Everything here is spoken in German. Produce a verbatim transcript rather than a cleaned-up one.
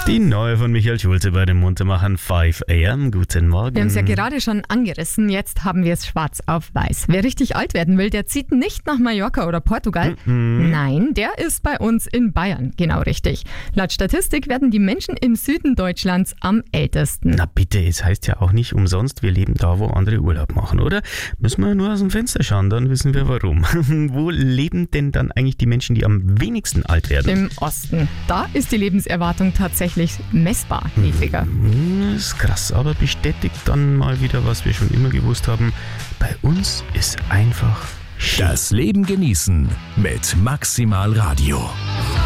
Die neue von Michael Schulze bei den Muntermachern fünf a m. Guten Morgen. Wir haben es ja gerade schon angerissen, jetzt haben wir es schwarz auf weiß. Wer richtig alt werden will, der zieht nicht nach Mallorca oder Portugal. Mhm. Nein, der ist bei uns in Bayern, genau richtig. Laut Statistik werden die Menschen im Süden Deutschlands am ältesten. Na bitte, es heißt ja auch nicht umsonst, wir leben da, wo andere Urlaub machen, oder? Müssen wir nur aus dem Fenster schauen, dann wissen wir warum. Wo leben denn dann eigentlich die Menschen, die am wenigsten alt werden? Im Osten. Da ist die Lebenserwartung tatsächlich messbar niedriger. Das ist krass, aber bestätigt dann mal wieder, was wir schon immer gewusst haben. Bei uns ist einfach schön. Das Leben genießen mit Maximal Radio.